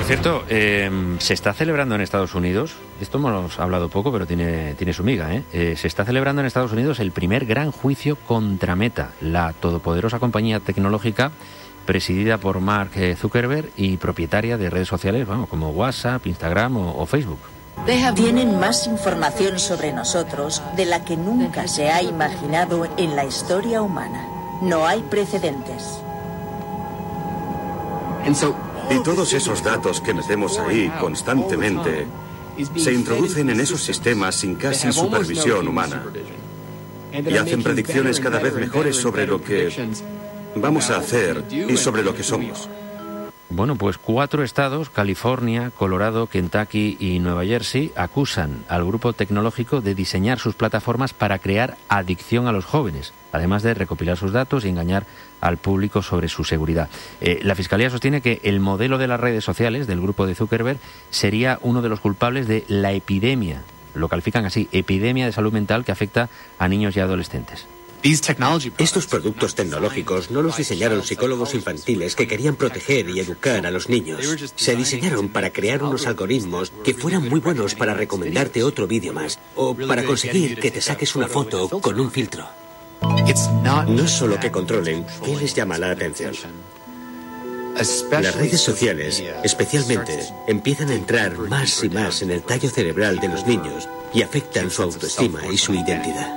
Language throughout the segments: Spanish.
Por cierto, se está celebrando en Estados Unidos, esto hemos hablado poco, pero tiene su miga, se está celebrando en Estados Unidos el primer gran juicio contra Meta, la todopoderosa compañía tecnológica presidida por Mark Zuckerberg y propietaria de redes sociales, como WhatsApp, Instagram o Facebook. Tienen más información sobre nosotros de la que nunca se ha imaginado en la historia humana. No hay precedentes. Y todos esos datos que metemos ahí constantemente se introducen en esos sistemas sin casi supervisión humana. Y hacen predicciones cada vez mejores sobre lo que vamos a hacer y sobre lo que somos. Bueno, pues 4 estados, California, Colorado, Kentucky y Nueva Jersey, acusan al grupo tecnológico de diseñar sus plataformas para crear adicción a los jóvenes, además de recopilar sus datos y engañar al público sobre su seguridad. La Fiscalía sostiene que el modelo de las redes sociales del grupo de Zuckerberg sería uno de los culpables de la epidemia, lo califican así, epidemia de salud mental que afecta a niños y adolescentes. Estos productos tecnológicos no los diseñaron psicólogos infantiles que querían proteger y educar a los niños. Se diseñaron para crear unos algoritmos que fueran muy buenos para recomendarte otro vídeo más, o para conseguir que te saques una foto con un filtro. No es solo que controlen qué les llama la atención. Las redes sociales, especialmente, empiezan a entrar más y más en el tallo cerebral de los niños y afectan su autoestima y su identidad.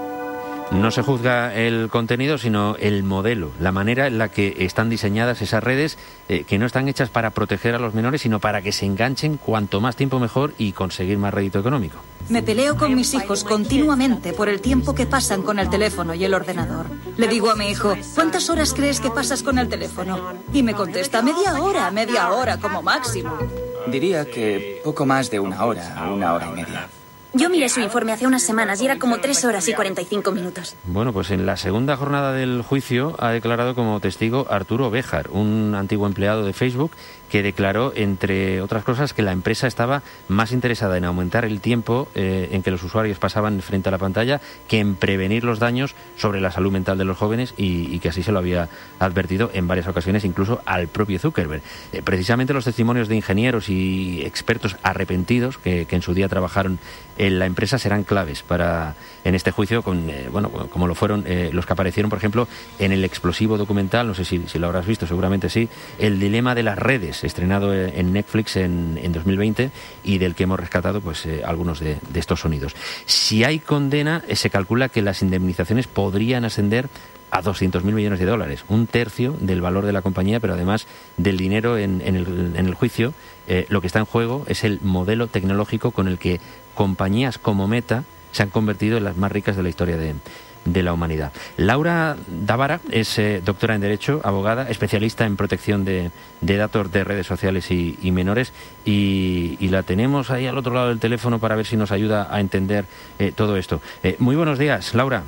No se juzga el contenido, sino el modelo, la manera en la que están diseñadas esas redes, que no están hechas para proteger a los menores, sino para que se enganchen cuanto más tiempo mejor y conseguir más rédito económico. Me peleo con mis hijos continuamente por el tiempo que pasan con el teléfono y el ordenador. Le digo a mi hijo, ¿cuántas horas crees que pasas con el teléfono? Y me contesta, media hora como máximo. Diría que poco más de una hora y media. Yo miré su informe hace unas semanas y era como 3 horas y 45 minutos. Bueno, pues en la segunda jornada del juicio ha declarado como testigo Arturo Béjar, un antiguo empleado de Facebook, que declaró, entre otras cosas, que la empresa estaba más interesada en aumentar el tiempo en que los usuarios pasaban frente a la pantalla que en prevenir los daños sobre la salud mental de los jóvenes y que así se lo había advertido en varias ocasiones, incluso al propio Zuckerberg. Precisamente los testimonios de ingenieros y expertos arrepentidos que en su día trabajaron en la empresa serán claves en este juicio, como lo fueron los que aparecieron, por ejemplo, en el explosivo documental, no sé si lo habrás visto, seguramente sí, El dilema de las redes, estrenado en Netflix en 2020 y del que hemos rescatado algunos de estos sonidos. Si hay condena, se calcula que las indemnizaciones podrían ascender a 200.000 millones de dólares, un tercio del valor de la compañía, pero además del dinero en el juicio. Lo que está en juego es el modelo tecnológico con el que compañías como Meta se han convertido en las más ricas de la historia de la humanidad. Laura Davara es doctora en Derecho, abogada, especialista en protección de datos de redes sociales y menores, y la tenemos ahí al otro lado del teléfono para ver si nos ayuda a entender todo esto. Muy buenos días, Laura.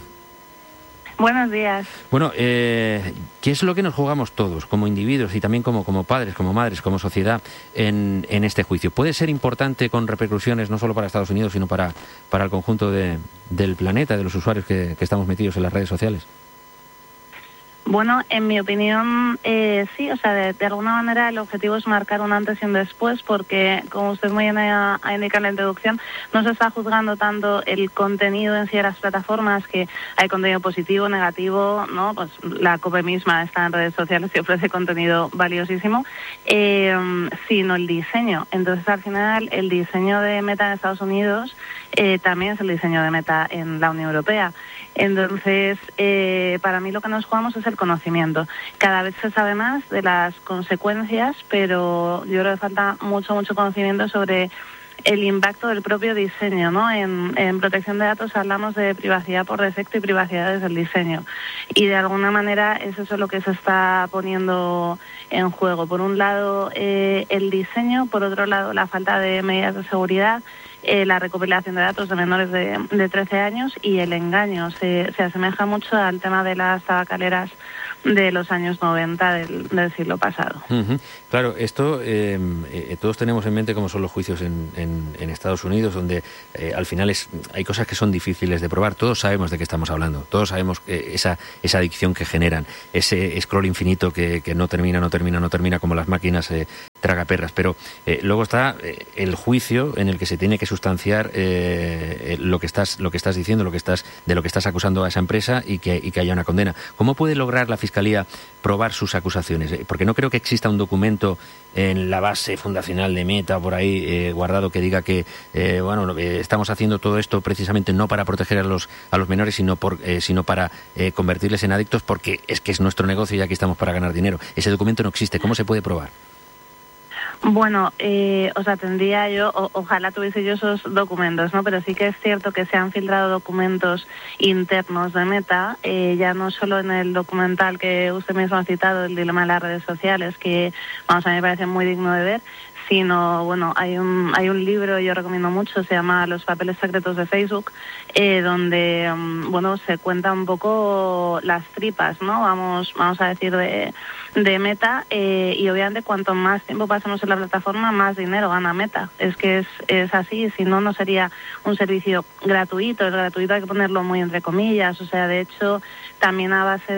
Buenos días. Bueno, ¿qué es lo que nos jugamos todos como individuos y también como padres, como madres, como sociedad en este juicio? ¿Puede ser importante con repercusiones no solo para Estados Unidos, sino para el conjunto del planeta, de los usuarios que estamos metidos en las redes sociales? Bueno, en mi opinión, sí, o sea, de alguna manera el objetivo es marcar un antes y un después, porque, como usted muy bien ha indicado en la introducción, no se está juzgando tanto el contenido en sí de las plataformas, que hay contenido positivo, negativo, ¿no? Pues la COPE misma está en redes sociales y ofrece contenido valiosísimo, sino el diseño. Entonces, al final, el diseño de Meta en Estados Unidos también es el diseño de Meta en la Unión Europea. Entonces, para mí lo que nos jugamos es el conocimiento. Cada vez se sabe más de las consecuencias, pero yo creo que falta mucho conocimiento sobre el impacto del propio diseño, ¿no? En protección de datos hablamos de privacidad por defecto y privacidad desde el diseño. Y de alguna manera es eso lo que se está poniendo en juego. Por un lado, el diseño, por otro lado, la falta de medidas de seguridad, la recopilación de datos de menores de 13 años y el engaño. Se asemeja mucho al tema de las tabacaleras de los años 90 del siglo pasado. Uh-huh. Claro, esto todos tenemos en mente cómo son los juicios en Estados Unidos, donde al final hay cosas que son difíciles de probar. Todos sabemos de qué estamos hablando, todos sabemos esa adicción que generan, ese scroll infinito que no termina como las máquinas tragaperras. Pero luego está el juicio en el que se tiene que sustanciar lo que estás diciendo, de lo que estás acusando a esa empresa y que haya una condena. ¿Cómo puede lograr la Fiscalía probar sus acusaciones? Porque no creo que exista un documento en la base fundacional de Meta por ahí guardado que diga que estamos haciendo todo esto precisamente no para proteger a los menores, sino para convertirles en adictos, porque es que es nuestro negocio y aquí estamos para ganar dinero. Ese documento no existe. ¿Cómo se puede probar? Bueno, tendría yo, ojalá tuviese yo esos documentos, ¿no? Pero sí que es cierto que se han filtrado documentos internos de Meta, ya no solo en el documental que usted mismo ha citado, el dilema de las redes sociales, que, a mí me parece muy digno de ver, sino, hay un libro, yo recomiendo mucho, se llama Los papeles secretos de Facebook, donde, se cuenta un poco las tripas, ¿no? Vamos a decir, de Meta, y obviamente cuanto más tiempo pasamos en la plataforma, más dinero gana Meta. Es que es así, si no, no sería un servicio gratuito. El gratuito hay que ponerlo muy entre comillas, de hecho, también a base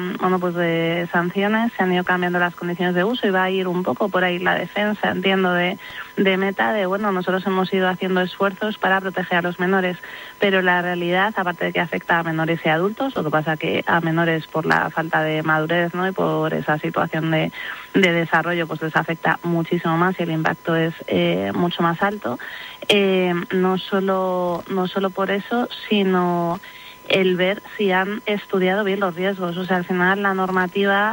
de sanciones se han ido cambiando las condiciones de uso y va a ir un poco por ahí la defensa, entiendo, de Meta, nosotros hemos ido haciendo esfuerzos para proteger a los menores, pero la realidad, aparte de que afecta a menores y adultos, lo que pasa que a menores por la falta de madurez, ¿no? Y por esa situación de desarrollo, pues les afecta muchísimo más y el impacto es mucho más alto. No solo por eso, sino el ver si han estudiado bien los riesgos. Al final la normativa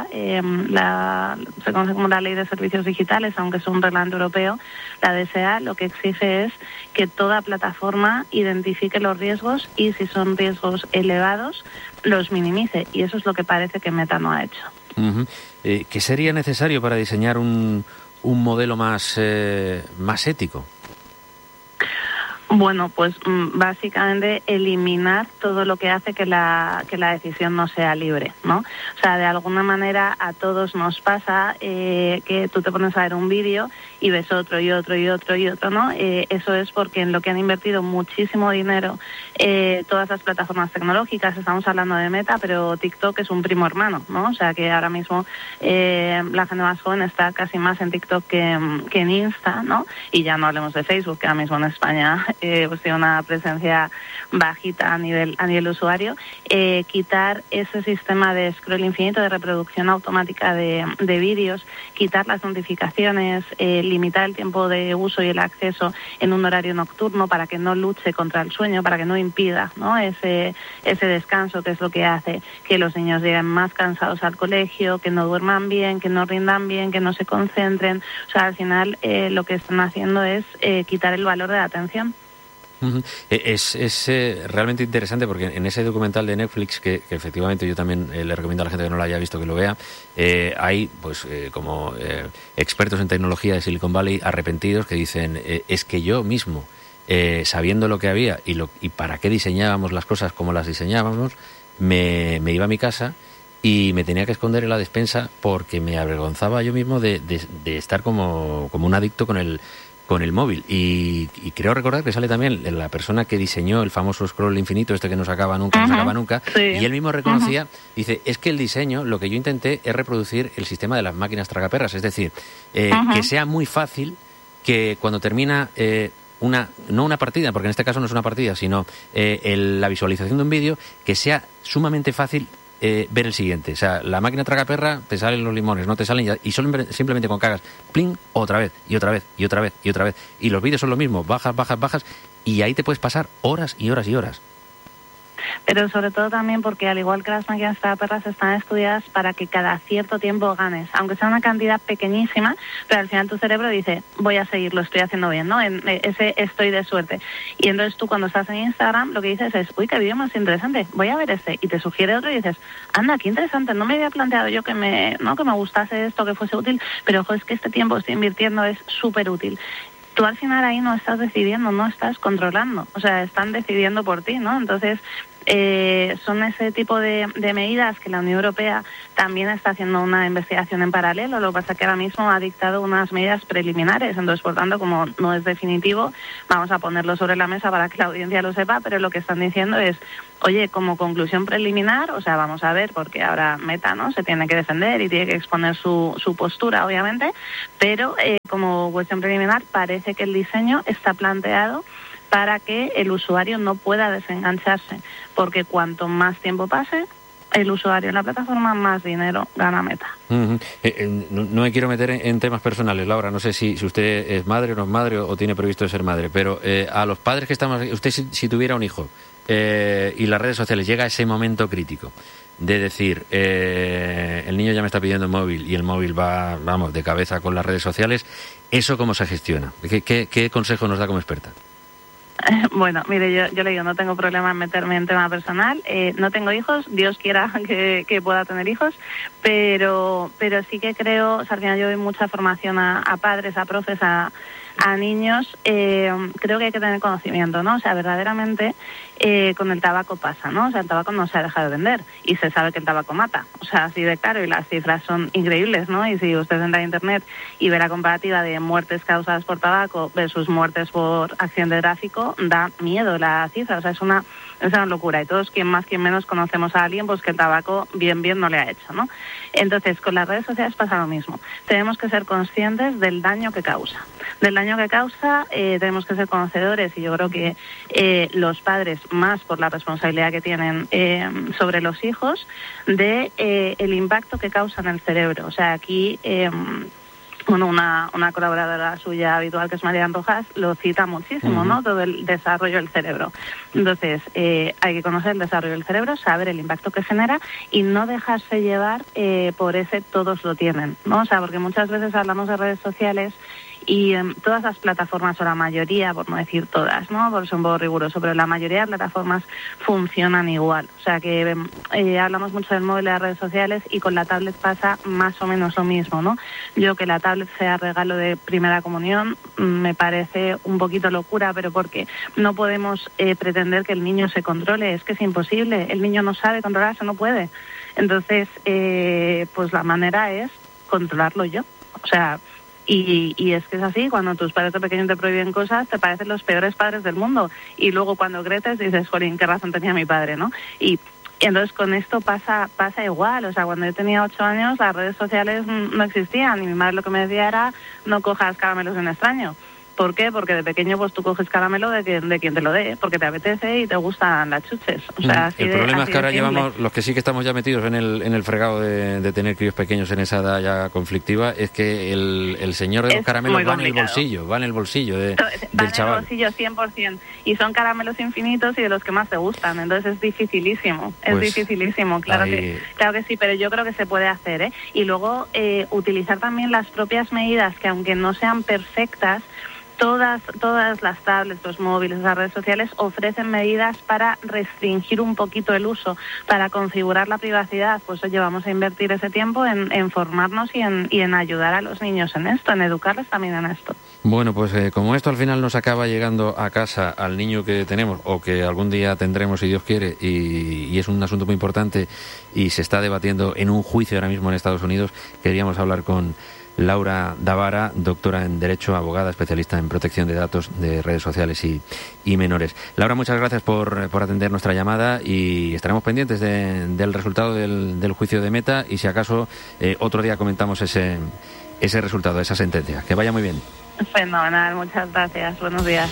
se conoce como la Ley de Servicios Digitales, aunque es un reglamento europeo. La DSA lo que exige es que toda plataforma identifique los riesgos y, si son riesgos elevados, los minimice. Y eso es lo que parece que Meta no ha hecho. Uh-huh. ¿Qué sería necesario para diseñar un modelo más ético? Bueno, pues básicamente eliminar todo lo que hace que la decisión no sea libre, ¿no? De alguna manera a todos nos pasa que tú te pones a ver un vídeo y ves otro y otro y otro y otro, ¿no? Eso es porque en lo que han invertido muchísimo dinero todas las plataformas tecnológicas. Estamos hablando de Meta, pero TikTok es un primo hermano, ¿no? Que ahora mismo la gente más joven está casi más en TikTok que en Insta, ¿no? Y ya no hablemos de Facebook, que ahora mismo en España tiene una presencia bajita a nivel usuario. Quitar ese sistema de scroll infinito, de reproducción automática de vídeos, quitar las notificaciones, limitar el tiempo de uso y el acceso en un horario nocturno para que no luche contra el sueño, para que no impida, ¿no? ese descanso, que es lo que hace que los niños lleguen más cansados al colegio, que no duerman bien, que no rindan bien, que no se concentren. Al final lo que están haciendo es quitar el valor de la atención. Uh-huh. Es realmente interesante, porque en ese documental de Netflix, que efectivamente yo también le recomiendo a la gente que no lo haya visto que lo vea, hay como expertos en tecnología de Silicon Valley arrepentidos que dicen es que yo mismo, sabiendo lo que había y para qué diseñábamos las cosas como las diseñábamos, me iba a mi casa y me tenía que esconder en la despensa porque me avergonzaba yo mismo de estar como un adicto con el móvil. Y creo recordar que sale también la persona que diseñó el famoso scroll infinito, que no se acaba nunca, no se acaba nunca, sí. Y él mismo reconocía, dice, es que el diseño, lo que yo intenté es reproducir el sistema de las máquinas tragaperras, es decir, que sea muy fácil que cuando termina no una partida, porque en este caso no es una partida, sino la visualización de un vídeo, que sea sumamente fácil ver el siguiente. La máquina tragaperra, te salen los limones, no te salen ya, y simplemente con que hagas pling, otra vez, y otra vez, y otra vez, y otra vez. Y los vídeos son lo mismo, bajas, y ahí te puedes pasar horas y horas y horas. Pero sobre todo también porque, al igual que las máquinas tragaperras, están estudiadas para que cada cierto tiempo ganes, aunque sea una cantidad pequeñísima, pero al final tu cerebro dice, voy a seguir, lo estoy haciendo bien, ¿no? En ese estoy de suerte. Y entonces tú, cuando estás en Instagram, lo que dices es, uy, qué vídeo más interesante, voy a ver este, y te sugiere otro y dices, anda, qué interesante, no me había planteado yo que me gustase esto, que fuese útil, pero ojo, es que este tiempo que estoy invirtiendo es súper útil. Tú al final ahí no estás decidiendo, no estás controlando, están decidiendo por ti, ¿no? Entonces Son ese tipo de medidas que la Unión Europea también está haciendo una investigación en paralelo. Lo que pasa es que ahora mismo ha dictado unas medidas preliminares. Entonces, por tanto, como no es definitivo, vamos a ponerlo sobre la mesa para que la audiencia lo sepa, pero lo que están diciendo es, oye, como conclusión preliminar, o sea, vamos a ver, porque ahora Meta, ¿no?, se tiene que defender y tiene que exponer su postura, obviamente, pero como cuestión preliminar parece que el diseño está planteado para que el usuario no pueda desengancharse, porque cuanto más tiempo pase el usuario en la plataforma, más dinero gana Meta. No me quiero meter en temas personales, Laura, no sé si usted es madre o no es madre o tiene previsto ser madre, pero a los padres que estamos aquí, usted si tuviera un hijo y las redes sociales, llega a ese momento crítico de decir, el niño ya me está pidiendo el móvil y el móvil va, vamos, de cabeza con las redes sociales, ¿eso cómo se gestiona? ¿Qué consejo nos da como experta? Bueno, mire, yo le digo, no tengo problema en meterme en tema personal, no tengo hijos, Dios quiera que pueda tener hijos, pero sí que creo, o sea, al final yo doy mucha formación a padres, a profes, a niños, creo que hay que tener conocimiento, ¿no? O sea, verdaderamente con el tabaco pasa, ¿no? O sea, el tabaco no se ha dejado de vender y se sabe que el tabaco mata, o sea, así de claro, y las cifras son increíbles, ¿no? Y si usted entra a internet y ve la comparativa de muertes causadas por tabaco versus muertes por accidente de tráfico, da miedo la cifra, o sea, es una locura, y todos, quien más, quien menos, conocemos a alguien pues que el tabaco bien no le ha hecho, ¿no? Entonces, con las redes sociales pasa lo mismo. Tenemos que ser conscientes del daño que causa. Tenemos que ser conocedores, y yo creo que los padres, más por la responsabilidad que tienen sobre los hijos, de el impacto que causa en el cerebro. O sea, aquí una colaboradora suya habitual, que es Marian Rojas, lo cita muchísimo, ¿no? Todo el desarrollo del cerebro. Entonces, hay que conocer el desarrollo del cerebro, saber el impacto que genera y no dejarse llevar por ese todos lo tienen, ¿no? O sea, porque muchas veces hablamos de redes sociales y todas las plataformas, o la mayoría, por no decir todas, ¿no?, por ser un poco riguroso, pero la mayoría de plataformas funcionan igual. O sea que hablamos mucho del móvil y de las redes sociales, y con la tablet pasa más o menos lo mismo, ¿no? Yo, que la tablet sea regalo de primera comunión, me parece un poquito locura, pero porque no podemos pretender que el niño se controle, es que es imposible, el niño no sabe controlarse, no puede. Entonces, pues la manera es controlarlo yo, o sea... Y es que es así, cuando tus padres de pequeño te prohíben cosas, te parecen los peores padres del mundo. Y luego cuando creces dices, jolín, qué razón tenía mi padre, ¿no? Y entonces con esto pasa igual. O sea, cuando yo tenía 8 años, las redes sociales no existían. Y mi madre lo que me decía era, no cojas caramelos de un extraño. ¿Por qué? Porque de pequeño pues tú coges caramelo de quien te lo dé, porque te apetece y te gustan las chuches. O sea, el problema es que ahora llevamos, los que sí que estamos ya metidos en el fregado de tener críos pequeños en esa edad ya conflictiva, es que el señor de los caramelos va en el bolsillo del chaval. En el bolsillo 100%, y son caramelos infinitos y de los que más te gustan, entonces es dificilísimo, claro que sí, pero yo creo que se puede hacer, ¿eh? Y luego utilizar también las propias medidas, que aunque no sean perfectas, todas las tablets, los móviles, las redes sociales ofrecen medidas para restringir un poquito el uso, para configurar la privacidad. Pues oye, vamos a invertir ese tiempo en formarnos y en ayudar a los niños en esto, en educarles también en esto. Bueno, pues como esto al final nos acaba llegando a casa al niño que tenemos o que algún día tendremos, si Dios quiere, y es un asunto muy importante y se está debatiendo en un juicio ahora mismo en Estados Unidos, queríamos hablar con Laura Davara, doctora en Derecho, abogada, especialista en protección de datos de redes sociales y menores. Laura, muchas gracias por atender nuestra llamada, y estaremos pendientes del resultado del juicio de Meta, y si acaso otro día comentamos ese resultado, esa sentencia. Que vaya muy bien. Fenomenal, muchas gracias. Buenos días.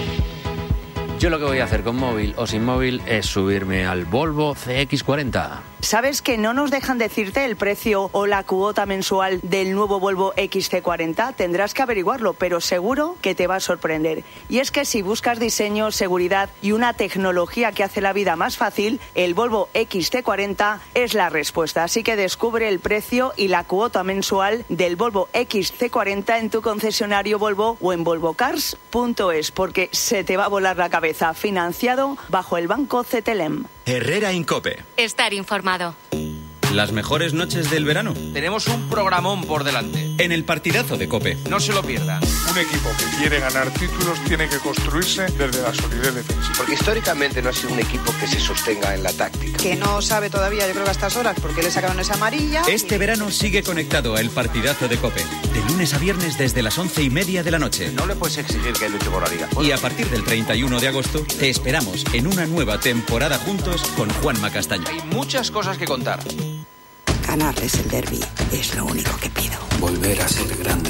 Yo lo que voy a hacer con móvil o sin móvil es subirme al Volvo CX40. ¿Sabes que no nos dejan decirte el precio o la cuota mensual del nuevo Volvo XC40? Tendrás que averiguarlo, pero seguro que te va a sorprender. Y es que si buscas diseño, seguridad y una tecnología que hace la vida más fácil, el Volvo XC40 es la respuesta. Así que descubre el precio y la cuota mensual del Volvo XC40 en tu concesionario Volvo o en volvocars.es, porque se te va a volar la cabeza. Financiado bajo el Banco CTLM. Herrera Incope. Estar informado. Las mejores noches del verano. Tenemos un programón por delante. en el partidazo de COPE. No se lo pierdan. Un equipo que quiere ganar títulos tiene que construirse desde la solidez defensiva. Porque históricamente no ha sido un equipo que se sostenga en la táctica. Que no sabe todavía, yo creo que a estas horas, porque le sacaron esa amarilla. Este verano sigue conectado a el partidazo de COPE. De lunes a viernes desde las 11:30 de la noche. No le puedes exigir que luche por la liga. Y a partir del 31 de agosto te esperamos en una nueva temporada juntos con Juanma Castaño. Hay muchas cosas que contar. Ganarles el derbi es lo único que pido. Volver a ser grande.